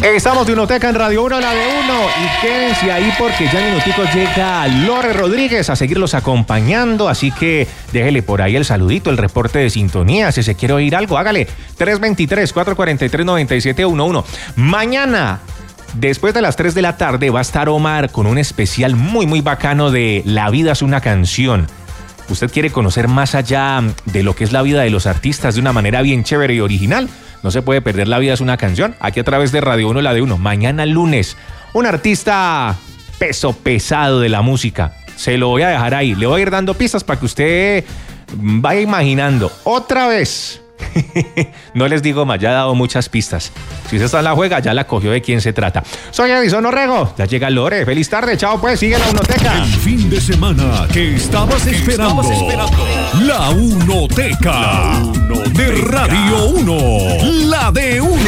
Estamos de Unoteca en Radio 1, la de 1. Y quédense ahí porque ya en minuticos llega Lore Rodríguez a seguirlos acompañando. Así que déjele por ahí el saludito, el reporte de sintonía. Si se quiere oír algo, hágale. 323-443-9711. Mañana, después de las 3 de la tarde, va a estar Omar con un especial muy, muy bacano de La vida es una canción. ¿Usted quiere conocer más allá de lo que es la vida de los artistas de una manera bien chévere y original? No se puede perder La vida es una canción, aquí a través de Radio 1, la de 1. Mañana lunes, un artista peso pesado de la música. Se lo voy a dejar ahí. Le voy a ir dando pistas para que usted vaya imaginando. Otra vez. No les digo más, ya he dado muchas pistas. Si usted está en la juega, ya la cogió de quién se trata. Soy Edison Orrego, ya llega Lore. Feliz tarde, chao pues, sigue la Unoteca. El fin de semana que estabas esperando. La Unoteca de Radio 1, la de 1.